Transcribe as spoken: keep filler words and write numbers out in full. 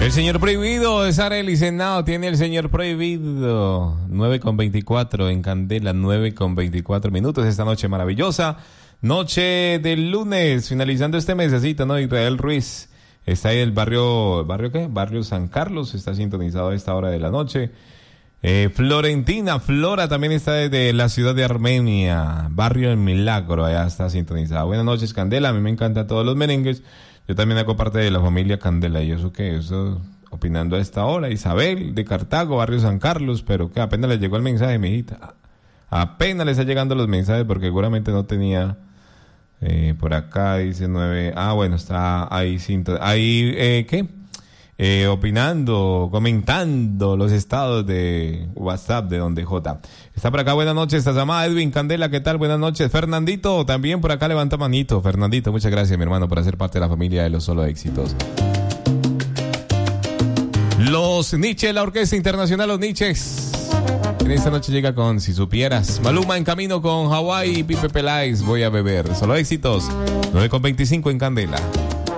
El señor prohibido de Sara el Senado tiene el señor prohibido. nueve con veinticuatro en Candela, nueve con veinticuatro minutos. Esta noche maravillosa. Noche del lunes, finalizando este mesecito, ¿no? Israel Ruiz está ahí el barrio, ¿barrio qué? Barrio San Carlos, está sintonizado a esta hora de la noche. Eh, Florentina, Flora también está desde la ciudad de Armenia, barrio El Milagro, allá está sintonizado. Buenas noches, Candela, a mí me encantan todos los merengues. Yo también hago parte de la familia Candela, y eso que eso, opinando a esta hora. Isabel de Cartago, barrio San Carlos, pero que apenas les llegó el mensaje, mijita. Apenas les está llegando los mensajes porque seguramente no tenía. Eh, por acá dice nueve. Ah, bueno, está ahí, cinto, ahí, eh, ¿qué? Eh, opinando, comentando los estados de WhatsApp de Donde J. Está por acá, buenas noches, está llamada Edwin Candela, ¿qué tal? Buenas noches. Fernandito, también por acá levanta manito. Fernandito, muchas gracias, mi hermano, por hacer parte de la familia de los Solo Éxitos. Los Nietzsche, la Orquesta Internacional Los Nietzsches. En esta noche llega con Si Supieras. Maluma en camino con Hawái y Pipe Peláez. Voy a beber. Solo Éxitos. nueve con veinticinco en Candela.